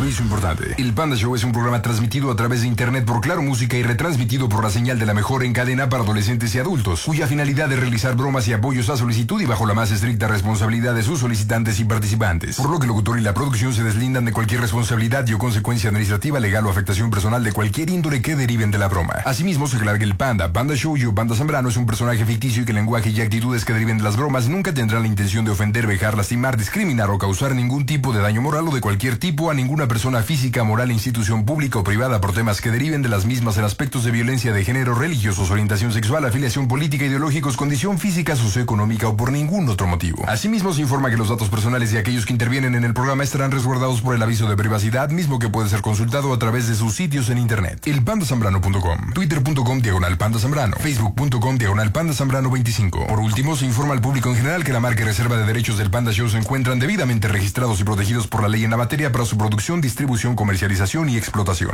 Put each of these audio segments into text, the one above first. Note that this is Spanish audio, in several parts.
Aviso importante. El Panda Show es un programa transmitido a través de internet por Claro Música y retransmitido por la señal de la mejor en cadena para adolescentes y adultos, cuya finalidad es realizar bromas y apoyos a solicitud y bajo la más estricta responsabilidad de sus solicitantes y participantes. Por lo que el locutor y la producción se deslindan de cualquier responsabilidad y o consecuencia administrativa, legal o afectación personal de cualquier índole que deriven de la broma. Asimismo, se aclara que el Panda Show y Panda Zambrano es un personaje ficticio y que el lenguaje y actitudes que deriven de las bromas nunca tendrán la intención de ofender, vejar, lastimar, discriminar o causar ningún tipo de daño moral o de cualquier tipo a ninguna persona física, moral, institución pública o privada por temas que deriven de las mismas en aspectos de violencia de género, religiosos, orientación sexual, afiliación política, ideológicos, condición física, socioeconómica o por ningún otro motivo. Asimismo, se informa que los datos personales de aquellos que intervienen en el programa estarán resguardados por el aviso de privacidad, mismo que puede ser consultado a través de sus sitios en internet. Elpandasambrano.com, twitter.com/pandazambrano, facebook.com/pandazambrano 25. Por último, se informa al público en general que la marca y reserva de derechos del Panda Show se encuentran debidamente registrados y protegidos por la ley en la materia para su producción, distribución, comercialización y explotación.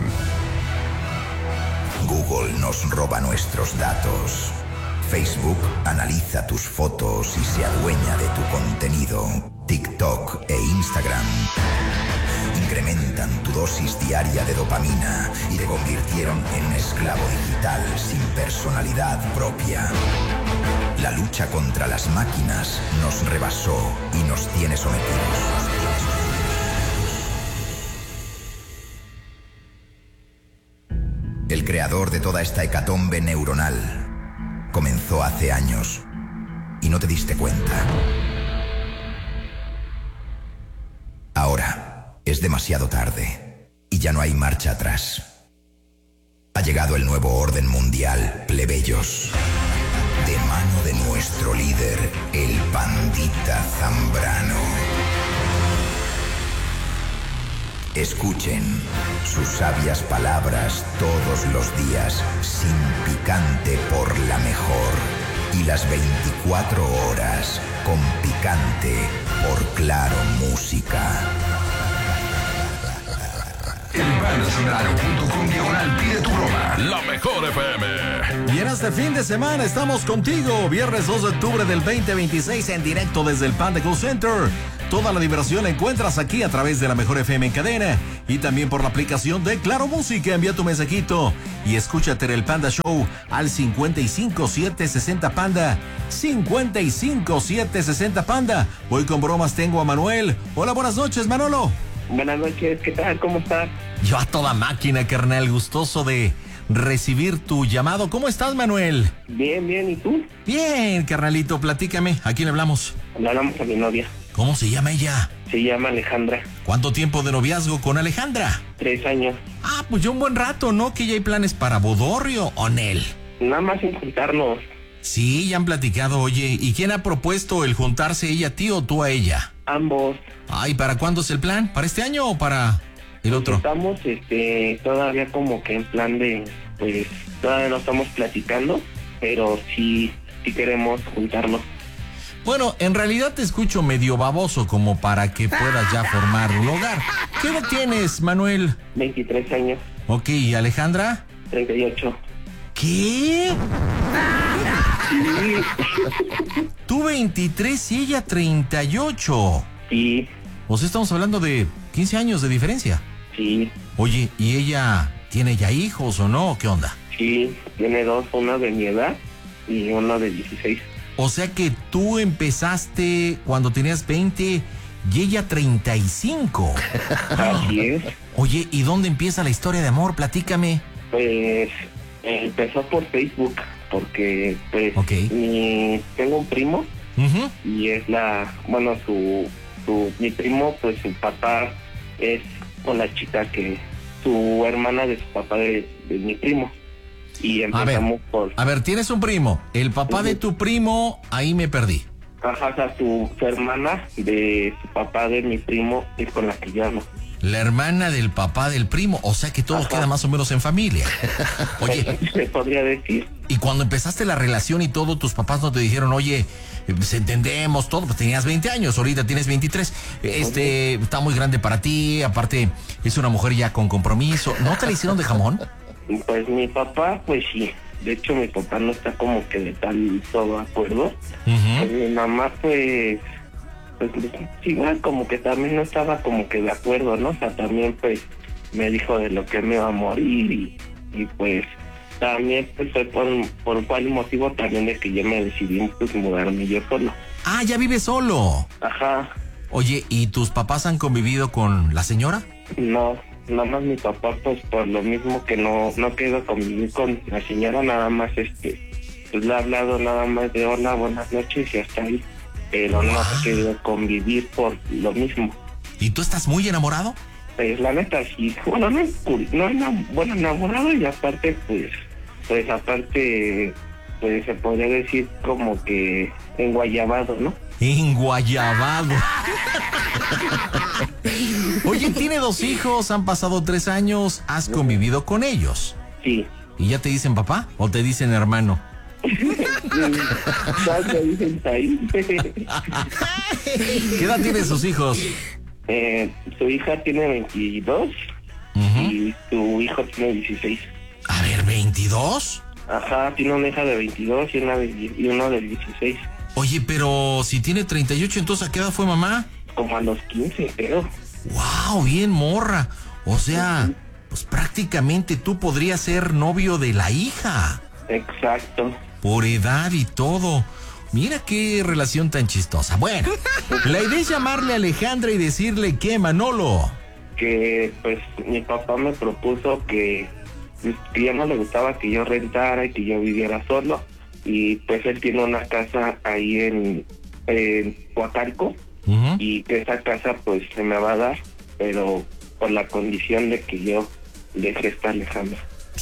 Google nos roba nuestros datos. Facebook analiza tus fotos y se adueña de tu contenido. TikTok e Instagram incrementan tu dosis diaria de dopamina y te convirtieron en un esclavo digital sin personalidad propia. La lucha contra las máquinas nos rebasó y nos tiene sometidos. El creador de toda esta hecatombe neuronal comenzó hace años y no te diste cuenta. Ahora es demasiado tarde y ya no hay marcha atrás. Ha llegado el nuevo orden mundial, plebeyos, de mano de nuestro líder, el Pandita Zambrano. Escuchen sus sabias palabras todos los días, sin picante por la mejor. Y las 24 horas con picante por Claro Música. Elpandasambrano.com/pide tu broma. La mejor FM. Y en este fin de semana estamos contigo. Viernes 2 de octubre del 2026 en directo desde el Panda Go Center. Toda la diversión la encuentras aquí a través de la mejor FM en cadena y también por la aplicación de Claro Música. Envía tu mensajito y escúchate en el Panda Show al 55760 Panda. 55760 Panda. Hoy con bromas tengo a Manuel. Hola, buenas noches, Manolo. Buenas noches, ¿qué tal? ¿Cómo estás? Yo a toda máquina, carnal, gustoso de recibir tu llamado. ¿Cómo estás, Manuel? Bien, bien, ¿y tú? Bien, carnalito, platícame. ¿A quién le hablamos? Le hablamos a mi novia. ¿Cómo se llama ella? Se llama Alejandra. ¿Cuánto tiempo de noviazgo con Alejandra? 3 años. Ah, pues ya un buen rato, ¿no? Que ya hay planes para bodorrio o Nel. Nada más sin juntarnos. Sí, ya han platicado, oye. ¿Y quién ha propuesto el juntarse, ella a ti o tú a ella? Ambos. Ay, ¿para cuándo es el plan? ¿Para este año o para el otro? Estamos todavía como que en plan de, pues, todavía no estamos platicando, pero sí queremos juntarnos. Bueno, en realidad te escucho medio baboso como para que puedas ya formar un hogar. ¿Qué edad tienes, Manuel? 23 años. Ok, ¿y Alejandra? 38. ¿Qué? Tú 23 y ella 38. Sí. O sea, estamos hablando de 15 años de diferencia. Sí. Oye, ¿y ella tiene ya hijos o no? ¿Qué onda? Sí, tiene 2, una de mi edad y una de 16. O sea que tú empezaste cuando tenías 20 y ella 35. Así es. Oye, ¿y dónde empieza la historia de amor? Platícame. Pues empezó por Facebook, porque pues tengo un primo y es mi primo, pues su papá es con la chica que su hermana de su papá de mi primo. Y empezamos A ver, tienes un primo. El papá de tu primo, ahí me perdí. Ajá, o sea, su hermana de su papá de mi primo es con la que llamo. La hermana del papá del primo, o sea que todo queda más o menos en familia. Oye, se podría decir. Y cuando empezaste la relación y todo, tus papás no te dijeron, oye, pues entendemos todo, pues tenías 20 años, ahorita tienes 23, está muy grande para ti, aparte es una mujer ya con compromiso, ¿no te la hicieron de jamón? Pues mi papá, pues sí. De hecho, mi papá no está como que de tal todo acuerdo. Pues mi mamá, pues pues igual como que también no estaba como que de acuerdo, ¿no? O sea, también pues me dijo de lo que me iba a morir y pues también pues fue por cuál motivo también de que yo me decidí pues mudarme yo solo. Ah, ya vives solo. Ajá. Oye, ¿y tus papás han convivido con la señora? No, nada más mi papá pues por lo mismo que no quedó convivir con la señora, nada más pues le ha hablado nada más de hola, buenas noches y hasta ahí, pero no ha querido convivir por lo mismo. ¿Y tú estás muy enamorado? Pues la neta sí, bueno, bueno, enamorado y aparte pues aparte pues se podría decir como que enguayabado, ¿no? Enguayabado. Oye, tiene 2 hijos, han pasado 3 años, ¿has convivido con ellos? Sí. ¿Y ya te dicen papá o te dicen hermano? ¿Qué dicen ahí? ¿Qué edad tienen sus hijos? Su hija tiene 22 y su hijo tiene 16. A ver, ¿22? Ajá, tiene una hija de 22 y uno de 16. Oye, pero si tiene 38, entonces ¿a qué edad fue mamá? Como a los 15, creo. ¡Wow! Bien morra. O sea, pues prácticamente tú podrías ser novio de la hija. Exacto. Por edad y todo. Mira qué relación tan chistosa. Bueno, la idea es llamarle a Alejandra y decirle que, Manolo. Que pues mi papá me propuso que ya no le gustaba que yo rentara y que yo viviera solo. Y pues él tiene una casa ahí en Coacalco. Y que esa casa pues se me va a dar, pero por la condición de que yo deje esta Alejandra.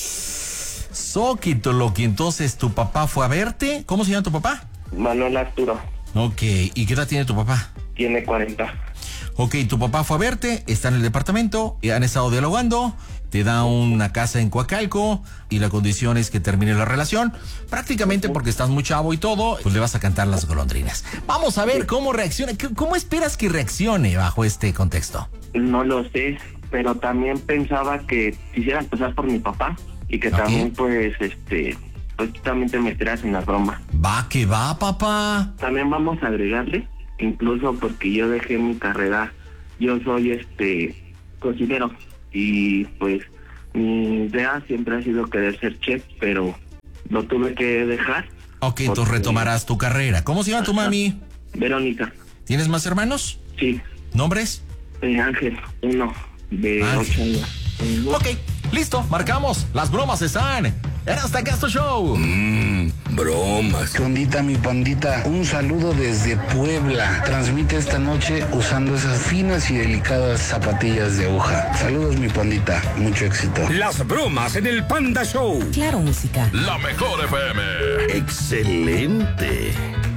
Soquito, que entonces tu papá fue a verte. ¿Cómo se llama tu papá? Manuel Arturo. Ok, ¿y qué edad tiene tu papá? Tiene 40. Ok, tu papá fue a verte, está en el departamento, y han estado dialogando, te da una casa en Coacalco y la condición es que termine la relación, prácticamente porque estás muy chavo y todo, pues le vas a cantar las golondrinas. Vamos a ver cómo reacciona, ¿cómo esperas que reaccione bajo este contexto? No lo sé, pero también pensaba que quisiera empezar por mi papá y que también pues también te meterás en la broma. Va que va, papá. También vamos a agregarle, incluso porque yo dejé mi carrera, yo soy cocinero y pues mi idea siempre ha sido querer ser chef, pero lo tuve que dejar. Ok, entonces retomarás tu carrera. ¿Cómo se llama tu mami? Verónica. ¿Tienes más hermanos? Sí. ¿Nombres? Ángel, uno de 8 años. Ok, listo, marcamos. Las bromas están en Hasta Gasto Show. Bromas. ¿Qué ondita, mi pandita? Un saludo desde Puebla. Transmite esta noche usando esas finas y delicadas zapatillas de aguja. Saludos, mi pandita. Mucho éxito. Las bromas en el Panda Show. Claro, música. La mejor FM. Excelente.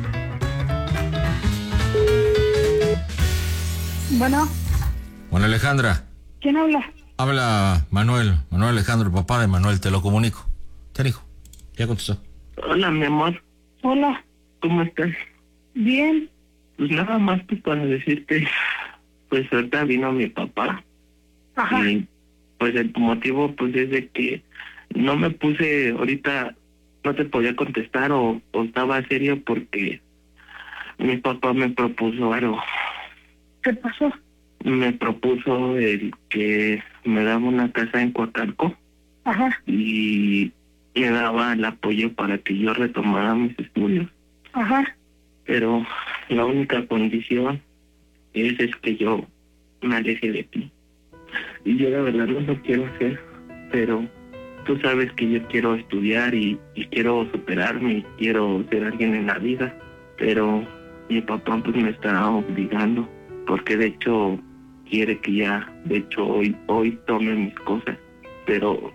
Bueno. Bueno, Alejandra. ¿Quién habla? Habla Manuel Alejandro, el papá de Manuel, te lo comunico. ¿Qué dijo? ¿Ya contestó? Hola, mi amor. Hola. ¿Cómo estás? Bien. Pues nada más pues para decirte, pues ahorita vino mi papá. Ajá. Y pues el motivo pues es de que no me puse, ahorita no te podía contestar o estaba serio porque mi papá me propuso algo. ¿Qué pasó? Me propuso el que me daba una casa en Coacalco. Ajá. Y me daba el apoyo para que yo retomara mis estudios. Ajá. Pero la única condición es que yo me aleje de ti. Y yo la verdad no lo quiero hacer, pero tú sabes que yo quiero estudiar y quiero superarme y quiero ser alguien en la vida. Pero mi papá pues me está obligando, porque de hecho quiere que ya, de hecho hoy tome mis cosas, pero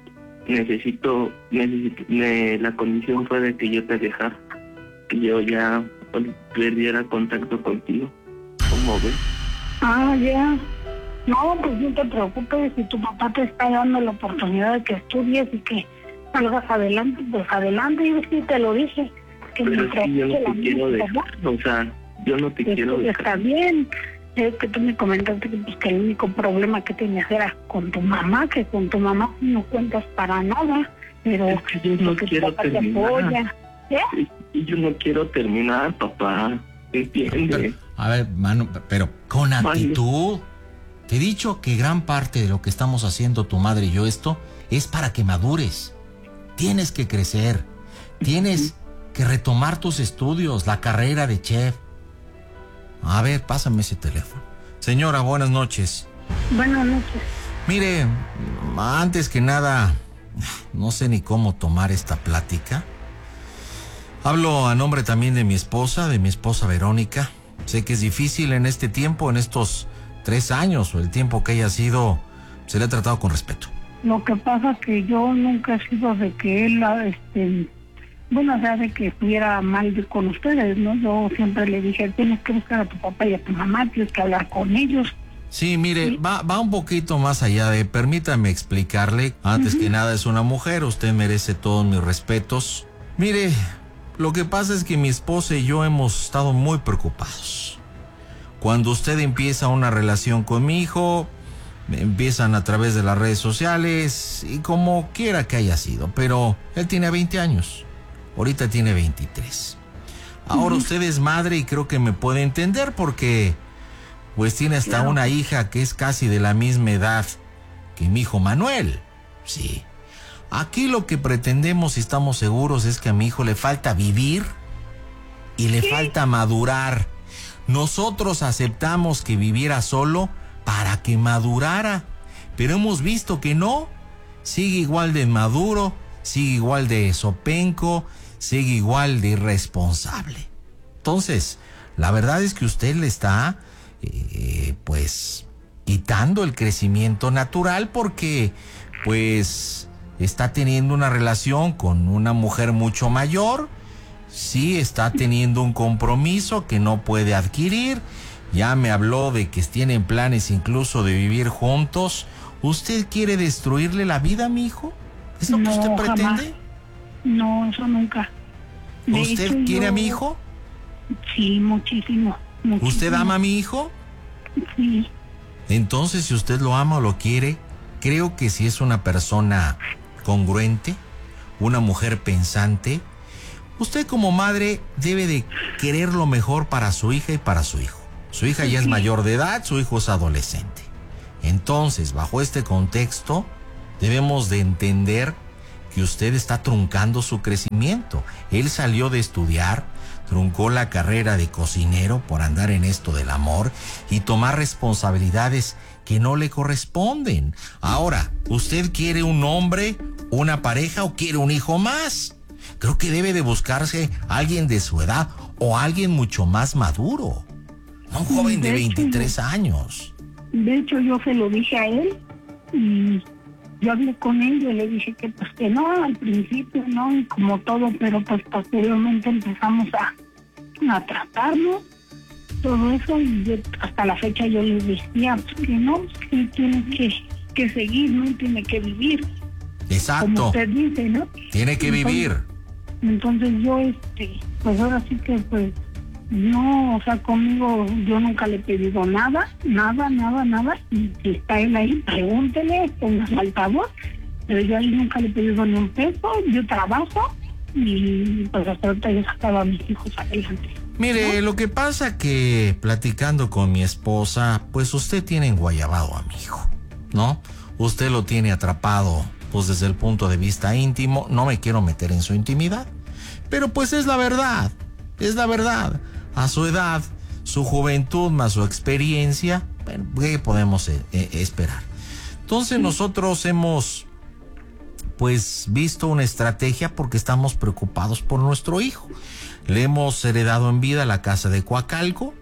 la condición fue de que yo te dejara, que yo ya perdiera contacto contigo. ¿Cómo ves? Ah, ya. No, pues no te preocupes, si tu papá te está dando la oportunidad de que estudies y que salgas adelante, pues adelante, yo sí te lo dije. Que pero es que yo no te quiero dejar, o sea, yo no te quiero dejar. Está bien. Es que tú me comentaste que, pues, que el único problema que tenías era con tu mamá, que con tu mamá no cuentas para nada, pero es que yo no quiero terminar. ¿Eh? Y yo no quiero terminar, papá, ¿entiendes? A ver, Manu, pero con actitud. Te he dicho que gran parte de lo que estamos haciendo tu madre y yo esto es para que madures. Tienes que crecer. Tienes que retomar tus estudios, la carrera de chef. A ver, pásame ese teléfono. Señora, buenas noches. Buenas noches. Mire, antes que nada, no sé ni cómo tomar esta plática. Hablo a nombre también de mi esposa Verónica. Sé que es difícil en este tiempo, en estos 3 años o el tiempo que haya sido, se le ha tratado con respeto. Lo que pasa es que yo nunca he sido de que él, o sea, de que estuviera mal con ustedes, ¿no? Yo siempre le dije, tienes que buscar a tu papá y a tu mamá, tienes que hablar con ellos. Sí, mire, ¿sí? Va un poquito más allá de, permítame explicarle, antes que nada es una mujer, usted merece todos mis respetos. Mire, lo que pasa es que mi esposa y yo hemos estado muy preocupados. Cuando usted empieza una relación con mi hijo, empiezan a través de las redes sociales y como quiera que haya sido, pero él tiene 20 años, ahorita tiene 23. Ahora usted es madre y creo que me puede entender porque pues tiene hasta una hija que es casi de la misma edad que mi hijo Manuel. Sí. Aquí lo que pretendemos y estamos seguros es que a mi hijo le falta vivir y le falta madurar. Nosotros aceptamos que viviera solo para que madurara, pero hemos visto que no. Sigue igual de inmaduro, sigue igual de sopenco, sigue igual de irresponsable. Entonces, la verdad es que usted le está, pues, quitando el crecimiento natural porque, pues, está teniendo una relación con una mujer mucho mayor. Sí, está teniendo un compromiso que no puede adquirir. Ya me habló de que tienen planes incluso de vivir juntos. ¿Usted quiere destruirle la vida a mi hijo? ¿Es lo que usted pretende? Jamás. No, eso nunca. ¿Usted quiere a mi hijo? Sí, muchísimo. ¿Usted ama a mi hijo? Sí. Entonces, si usted lo ama o lo quiere, creo que si es una persona congruente, una mujer pensante, usted como madre debe de querer lo mejor para su hija y para su hijo. Su hija ya es mayor de edad, su hijo es adolescente. Entonces, bajo este contexto, debemos de entender que usted está truncando su crecimiento. Él salió de estudiar, truncó la carrera de cocinero por andar en esto del amor y tomar responsabilidades que no le corresponden. Ahora, ¿usted quiere un hombre, una pareja o quiere un hijo más? Creo que debe de buscarse alguien de su edad o alguien mucho más maduro. No un joven de 23 años. De hecho, yo se lo dije a él y yo hablé con él y le dije que pues que no, al principio no, y como todo, pero pues posteriormente empezamos a tratarnos, todo eso, y yo, hasta la fecha yo le decía pues, que no, que tiene que seguir, ¿no? Tiene que vivir. Exacto. Como usted dice, ¿no? Tiene que vivir. Entonces yo, pues ahora sí que pues, no, o sea, conmigo yo nunca le he pedido nada, y si está él ahí, pregúntele, ponga su altavoz, pero yo ahí nunca le he pedido ni un peso, yo trabajo y pues hasta ahorita yo sacaba a mis hijos adelante. Mire, ¿no? Lo que pasa que platicando con mi esposa, pues usted tiene enguayabado a mi hijo, ¿no? Usted lo tiene atrapado, pues desde el punto de vista íntimo, no me quiero meter en su intimidad, pero pues es la verdad. A su edad, su juventud más su experiencia, bueno, ¿qué podemos esperar? Entonces nosotros hemos pues visto una estrategia porque estamos preocupados por nuestro hijo. Le hemos heredado en vida la casa de Coacalco.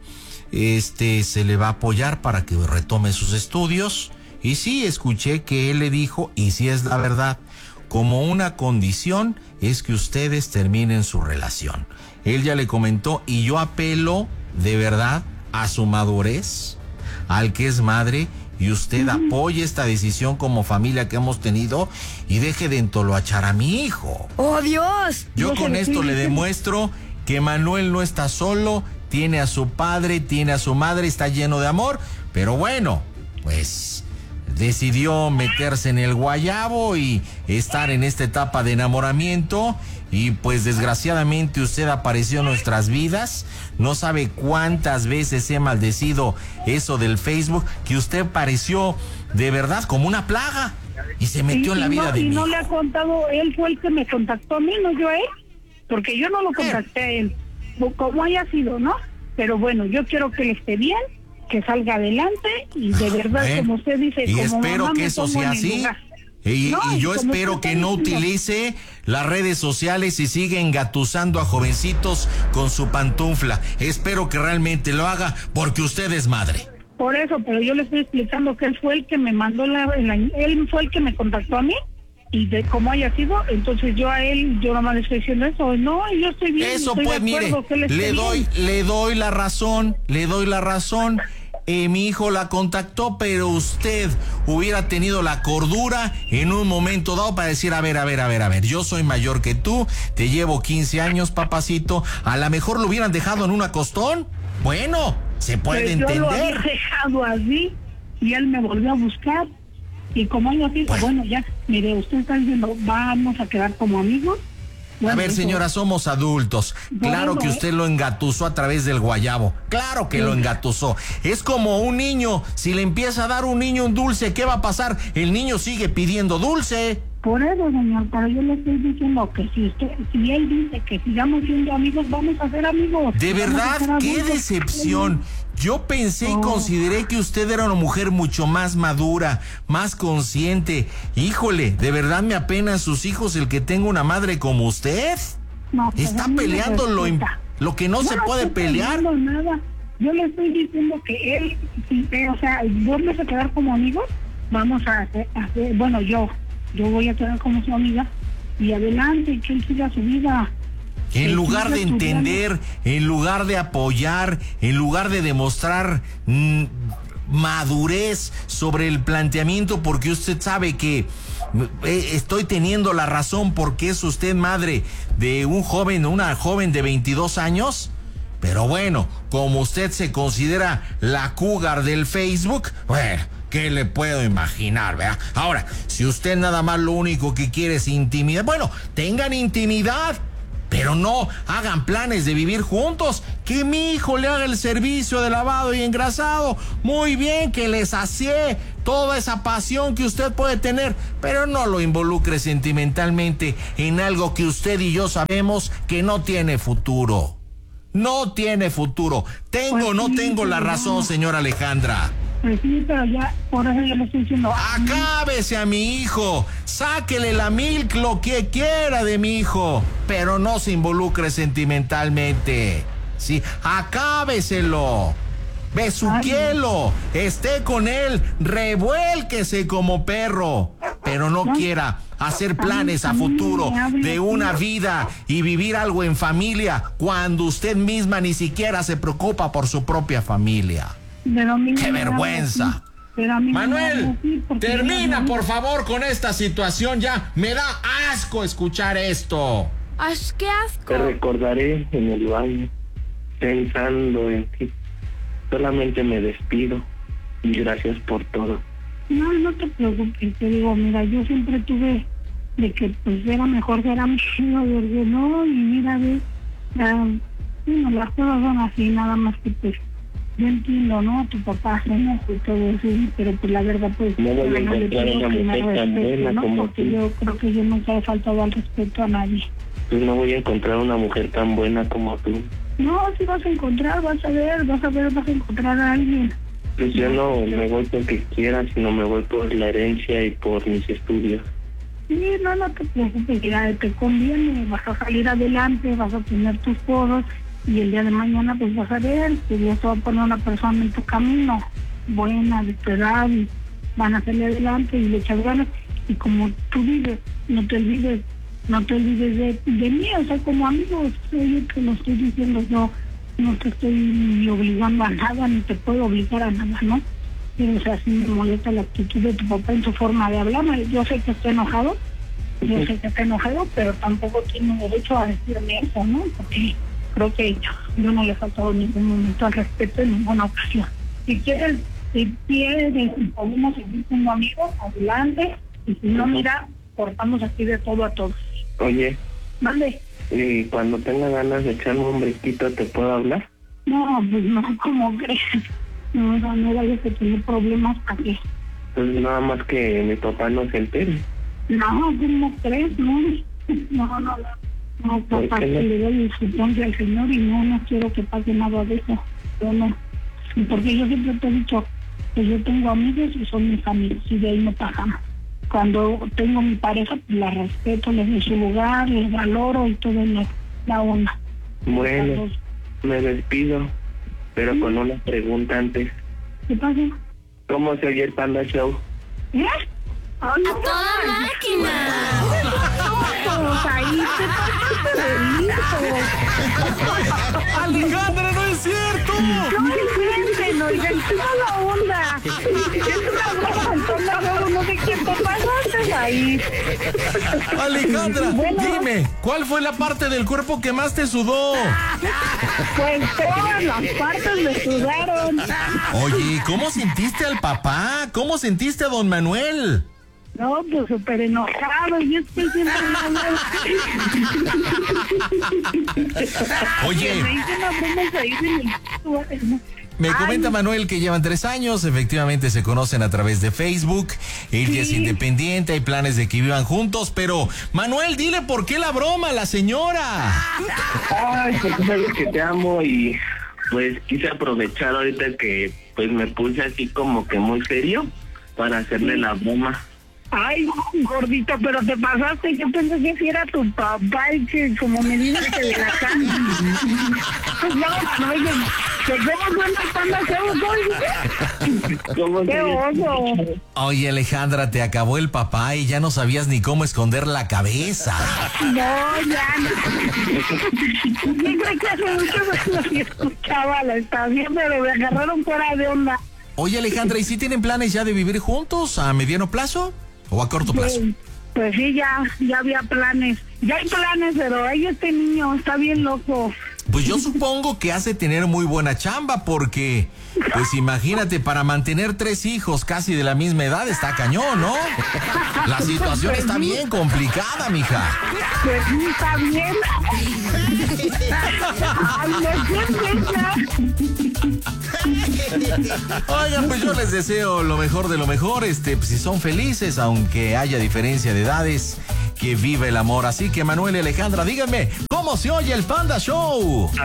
Se le va a apoyar para que retome sus estudios. Y sí, escuché que él le dijo, y sí es la verdad, como una condición es que ustedes terminen su relación. Él ya le comentó y yo apelo de verdad a su madurez, al que es madre, y usted apoye esta decisión como familia que hemos tenido y deje de entoloachar a mi hijo. ¡Oh, Dios! Yo con esto le demuestro que Manuel no está solo, tiene a su padre, tiene a su madre, está lleno de amor, pero bueno, pues decidió meterse en el guayabo y estar en esta etapa de enamoramiento. Y pues desgraciadamente usted apareció en nuestras vidas. No sabe cuántas veces he maldecido eso del Facebook, que usted pareció de verdad como una plaga y se metió en la vida de mí. Y no le ha contado, él fue el que me contactó a mí, no yo a él, porque yo no lo contacté a él, como haya sido, ¿no? Pero bueno, yo quiero que él esté bien, que salga adelante y de verdad, como usted dice, y como espero mamá que me eso pongo sea en el así. lugar. Y yo como espero usted que no está diciendo, utilice las redes sociales y siga engatusando a jovencitos con su pantufla. Espero que realmente lo haga porque usted es madre. Por eso, pero yo le estoy explicando que él fue el que me mandó él fue el que me contactó a mí, y de cómo haya sido, entonces yo a él, yo nada más le estoy diciendo eso, no, yo estoy bien. Eso estoy pues, de acuerdo, mire, le doy la razón. Mi hijo la contactó, pero usted hubiera tenido la cordura en un momento dado para decir, a ver, yo soy mayor que tú, te llevo 15 años, papacito, a lo mejor lo hubieran dejado en un acostón. Bueno, se puede entender. Yo lo había dejado así y él me volvió a buscar y como él así, bueno, ya, mire, usted está diciendo, vamos a quedar como amigos. Bueno, a ver, señora, somos adultos. Claro que usted lo engatusó a través del guayabo. Claro que lo engatusó. Es como un niño. Si le empieza a dar un niño un dulce, ¿qué va a pasar? El niño sigue pidiendo dulce. Por eso, señor, pero yo le estoy diciendo que si él dice que sigamos siendo amigos, vamos a ser amigos. De verdad, qué decepción. Yo pensé y consideré que usted era una mujer mucho más madura, más consciente. Híjole, ¿de verdad me apenan sus hijos el que tenga una madre como usted? No, está peleando lo que no se puede pelear. No, nada. Yo le estoy diciendo que él, o sea, vamos a quedar como amigos, vamos a hacer, bueno, yo voy a quedar como su amiga y adelante, que él siga su vida. En lugar de entender, en lugar de apoyar, en lugar de demostrar madurez sobre el planteamiento, porque usted sabe que estoy teniendo la razón porque es usted madre de una joven de 22 años. Pero bueno, como usted se considera la cougar del Facebook, bueno, ¿qué le puedo imaginar, verdad? Ahora, si usted nada más lo único que quiere es intimidad, bueno, tengan intimidad, pero no hagan planes de vivir juntos. Que mi hijo le haga el servicio de lavado y engrasado. Muy bien, que le sacie toda esa pasión que usted puede tener, pero no lo involucre sentimentalmente en algo que usted y yo sabemos que no tiene futuro. No tiene futuro. ¿Tengo o no tengo la razón, señora Alejandra? Pues sí, pero ya, por eso yo le estoy diciendo. Acábese a mi hijo, sáquele la milk, lo que quiera de mi hijo, pero no se involucre sentimentalmente. Sí, acábeselo, besuquielo, esté con él, revuélquese como perro, pero no quiera hacer planes a futuro de una vida y vivir algo en familia cuando usted misma ni siquiera se preocupa por su propia familia. ¡Qué vergüenza! Manuel, termina por favor con esta situación ya. Me da asco escuchar esto. ¡Qué asco! Te recordaré en el baño, pensando en ti. Solamente me despido y gracias por todo. No te preocupes, te digo, mira, yo siempre tuve de que pues era mejor ser amigo, porque no, y mira, ves, las cosas son así, nada más que pues yo entiendo, ¿no? Tu papá se enoja y todo eso, pero pues la verdad pues no voy a encontrar una mujer tan buena, ¿no? Como porque tú. Yo creo que yo nunca he faltado al respeto a nadie. Pues no voy a encontrar una mujer tan buena como tú. No, sí vas a encontrar, vas a encontrar a alguien. Pues yo no me voy porque quiera, sino me voy por la herencia y por mis estudios. Sí, no te preocupes, ya te conviene, vas a salir adelante, vas a tener tus cosas y el día de mañana pues vas a ver que Dios te va a poner una persona en tu camino, buena, de tu edad, y van a salir adelante y le echas ganas. Y como tú dices, no te olvides de mí, o sea, como amigos, yo te lo estoy diciendo, yo no te estoy ni obligando a nada, ni te puedo obligar a nada, ¿no? Pero, o sea, sí me molesta la actitud de tu papá en su forma de hablar. Yo sé que está enojado, pero tampoco tiene derecho a decirme eso, ¿no? Porque creo que yo no le he faltado en ningún momento al respeto en ninguna ocasión. Si quieres, Si quieres, si podemos seguir siendo amigos, adelante. Y si no, mira, cortamos aquí de todo a todos. Oye, ¿Vale? y cuando tenga ganas de echarme un brinquito, ¿te puedo hablar? No, pues no, ¿cómo crees? No vayas a tener problemas aquí. Pues nada más que mi papá no se entere. No, ¿cómo crees? No, papá, que le doy el suponte al Señor y no quiero que pase nada de eso. Yo no. Porque yo siempre te he dicho que yo tengo amigos y son mis amigos y de ahí no pasamos. Cuando tengo mi pareja, pues la respeto, les doy su lugar, les valoro y todo la onda. Bueno, me despido, pero con una pregunta antes. ¿Qué pasa? ¿Cómo se oye el Panda Show? ¿Eh? ¡A toda máquina! Ahí te ¡Alejandra, no es cierto! No inventen, oigan, toda la onda. Es una broma, no sé qué te pasaste ahí. Alejandra, Bueno. dime, ¿cuál fue la parte del cuerpo que más te sudó? Pues todas las partes me sudaron. Oye, ¿cómo sentiste al papá? ¿Cómo sentiste a don Manuel? No, pues súper enojado, yo estoy siempre enojado. Oye, Me hice una broma ahí de me comenta Manuel que llevan 3 años, efectivamente se conocen a través de Facebook, él ya es independiente, hay planes de que vivan juntos, pero Manuel, dile por qué la broma a la señora. Ay, porque sabes que te amo y pues quise aprovechar ahorita que pues me puse así como que muy serio para hacerle la broma. Ay, gordito, pero te pasaste. Yo pensé que si era tu papá y que como me dices que de la casa. Pues no, oye, que cómo suena el Panda Show, ¡qué oso! Oye, Alejandra, te acabó el papá y ya no sabías ni cómo esconder la cabeza. No, ya no. Yo creo que hace mucho que escuchaba la estación, pero me agarraron fuera de onda. Oye, Alejandra, ¿y si tienen planes ya de vivir juntos a mediano plazo o a corto plazo? Pues sí, ya había planes. Ya hay planes, pero ahí este niño está bien loco. Pues yo supongo que hace tener muy buena chamba porque, pues imagínate, para mantener 3 hijos casi de la misma edad está cañón, ¿no? La situación está bien complicada, mija. Pues sí, está bien. Ay, Oigan, pues yo les deseo lo mejor de lo mejor, pues, si son felices, aunque haya diferencia de edades, que viva el amor. Así que Manuel y Alejandra, díganme, ¿cómo se oye el Panda Show?